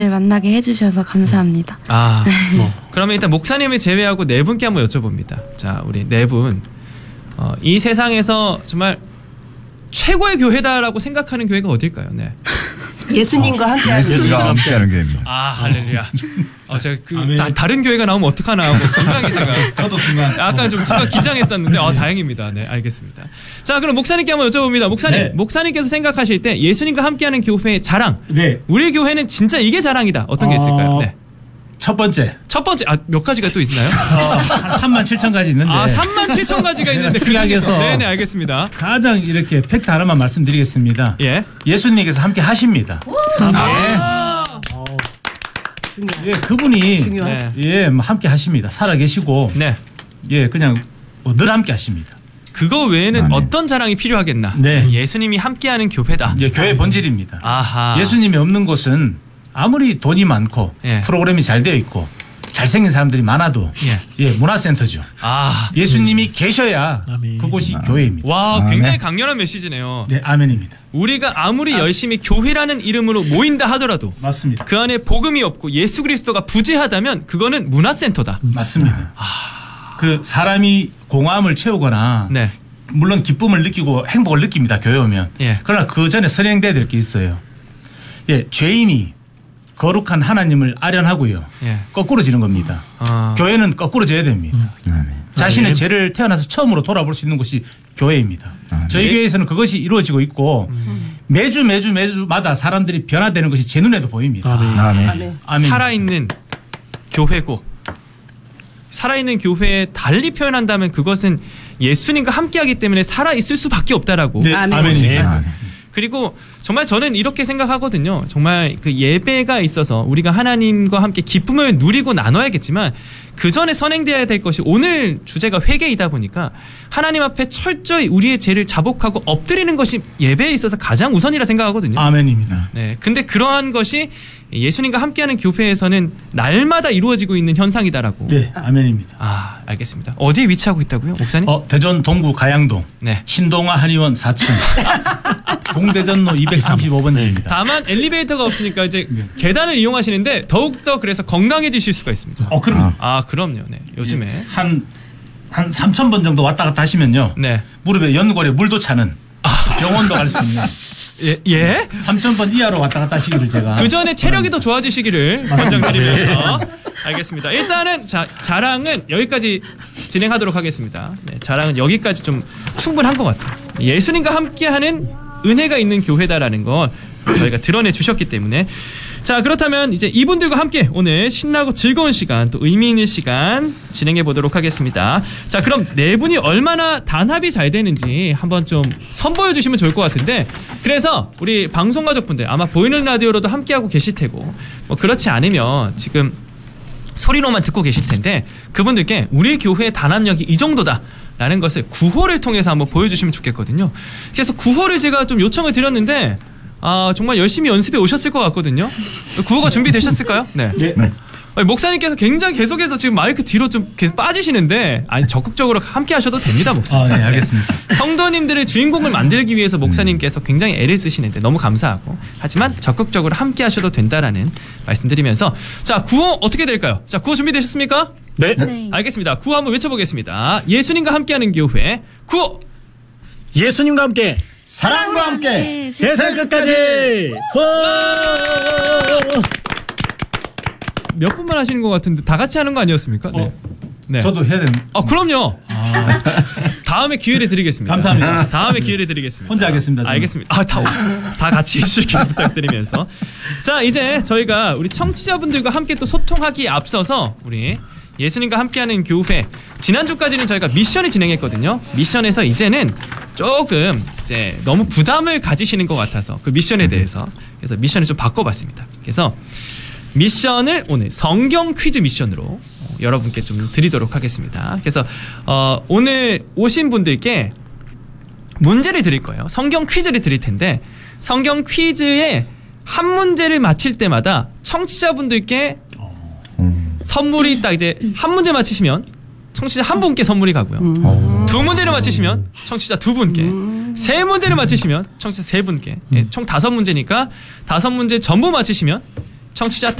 만나게 해주셔서 감사합니다. 그러면 일단 목사님을 제외하고 네 분께 한번 여쭤봅니다. 자, 우리 네 분. 이 세상에서 정말 최고의 교회다라고 생각하는 교회가 어딜까요? 네. 예수님과 함께하는 교회입니다. 할렐루야. 제가 다른 교회가 나오면 어떡하나 하고 굉장히 제가 저도 순간 약간 좀 순간 긴장했었는데 다행입니다. 네, 알겠습니다. 자, 그럼 목사님께 한번 여쭤봅니다. 목사님, 네. 목사님께서 생각하실 때 예수님과 함께하는 교회의 자랑. 네. 우리 교회는 진짜 이게 자랑이다. 어떤 게 있을까요? 네. 첫 번째, 몇 가지가 또 있나요? 한 37,000가지 있는데. 37,000가지가 있는데 그 중에서. 네네, 알겠습니다. 가장 이렇게 팩트 하나만 말씀드리겠습니다. 예. 예수님께서 함께 하십니다. 예, 그분이 함께 하십니다. 살아 계시고. 네. 예, 그냥 늘 함께 하십니다. 그거 외에는 어떤 자랑이 필요하겠나? 네. 예수님이 함께하는 교회다. 예, 교회 본질입니다. 아하. 예수님이 없는 곳은 아무리 돈이 많고 프로그램이 잘 되어 있고 잘생긴 사람들이 많아도 문화센터죠. 예수님이 계셔야 그곳이 교회입니다. 와, 굉장히 강렬한 메시지네요. 네, 아멘입니다. 우리가 아무리 열심히 교회라는 이름으로 모인다 하더라도 맞습니다. 그 안에 복음이 없고 예수 그리스도가 부재하다면 그거는 문화센터다. 맞습니다. 그 사람이 공허함을 채우거나 물론 기쁨을 느끼고 행복을 느낍니다. 교회 오면. 그러나 그 전에 선행돼야 될 게 있어요. 죄인이 거룩한 하나님을 아련하고요. 거꾸로 지는 겁니다. 교회는 거꾸로 져야 됩니다. 자신의 죄를 태어나서 처음으로 돌아볼 수 있는 곳이 교회입니다. 저희 교회에서는 그것이 이루어지고 있고 매주마다 사람들이 변화되는 것이 제 눈에도 보입니다. 아멘. 살아있는 교회고 살아있는 교회에 달리 표현한다면 그것은 예수님과 함께하기 때문에 살아있을 수밖에 없다라고. 네, 아멘입니다. 그리고 정말 저는 이렇게 생각하거든요. 정말 그 예배가 있어서 우리가 하나님과 함께 기쁨을 누리고 나눠야겠지만 그 전에 선행돼야 될 것이 오늘 주제가 회개이다 보니까 하나님 앞에 철저히 우리의 죄를 자복하고 엎드리는 것이 예배에 있어서 가장 우선이라 생각하거든요. 아멘입니다. 네, 근데 그러한 것이 예수님과 함께하는 교회에서는 날마다 이루어지고 있는 현상이다라고. 네, 아멘입니다. 알겠습니다. 어디에 위치하고 있다고요, 목사님? 대전 동구 가양동. 네. 신동아 한의원 4층. 동대전로 235번지입니다. 다만 엘리베이터가 없으니까 이제 계단을 이용하시는데 더욱더 그래서 건강해지실 수가 있습니다. 그럼요. 그럼요. 네. 요즘에 한 3,000번 정도 왔다 갔다 하시면요. 네. 무릎에 연골에 물도 차는 병원도 갈 수 있는. 예? 3,000번 이하로 왔다 갔다 하시기를 제가. 그 전에 체력이 더 좋아지시기를 권장드리면서. 알겠습니다. 일단은 자랑은 여기까지 진행하도록 하겠습니다. 네, 자랑은 여기까지 좀 충분한 것 같아요. 예수님과 함께하는 은혜가 있는 교회다라는 건 저희가 드러내 주셨기 때문에. 자, 그렇다면 이제 이분들과 함께 오늘 신나고 즐거운 시간, 또 의미 있는 시간 진행해 보도록 하겠습니다. 자, 그럼 네 분이 얼마나 단합이 잘 되는지 한번 좀 선보여 주시면 좋을 것 같은데, 그래서 우리 방송 가족분들 아마 보이는 라디오로도 함께하고 계실 테고, 뭐 그렇지 않으면 지금 소리로만 듣고 계실 텐데 그분들께 우리 교회의 단합력이 이 정도다 라는 것을 구호를 통해서 한번 보여주시면 좋겠거든요. 그래서 구호를 제가 좀 요청을 드렸는데 정말 열심히 연습해 오셨을 것 같거든요. 구호가 준비되셨을까요? 네. 목사님께서 굉장히 계속해서 지금 마이크 뒤로 좀 계속 빠지시는데 적극적으로 함께 하셔도 됩니다, 목사님. 네, 알겠습니다. 성도님들의 주인공을 만들기 위해서 목사님께서 굉장히 애를 쓰시는데 너무 감사하고, 하지만 적극적으로 함께 하셔도 된다라는 말씀드리면서, 자, 구호 어떻게 될까요? 자, 구호 준비되셨습니까? 네. 알겠습니다. 구호 한번 외쳐보겠습니다. 예수님과 함께하는 교회 구호. 예수님과 함께, 사랑과 함께, 세상 끝까지. 몇 분만 하시는 것 같은데 다 같이 하는 거 아니었습니까? 네. 저도 해야 됩니다. 그럼요. 다음에 기회를 드리겠습니다. 감사합니다. 다음에 기회를 드리겠습니다. 혼자 하겠습니다. 저는. 알겠습니다. 다 같이 해주시길 부탁드리면서. 자, 이제 저희가 우리 청취자분들과 함께 또 소통하기에 앞서서 우리 예수님과 함께하는 교회, 지난주까지는 저희가 미션을 진행했거든요. 미션에서 이제는 조금 이제 너무 부담을 가지시는 것 같아서 그 미션에 대해서, 그래서 미션을 좀 바꿔봤습니다. 그래서 미션을 오늘 성경 퀴즈 미션으로 여러분께 좀 드리도록 하겠습니다. 그래서 오늘 오신 분들께 문제를 드릴 거예요. 성경 퀴즈를 드릴 텐데, 성경 퀴즈에 한 문제를 맞힐 때마다 청취자분들께 선물이 딱 이제 한 문제 맞히시면 청취자 한 분께 선물이 가고요. 두 문제를 맞히시면 청취자 두 분께, 세 문제를 맞히시면 청취자 세 분께, 총 5문제니까 5문제 전부 맞히시면 청취자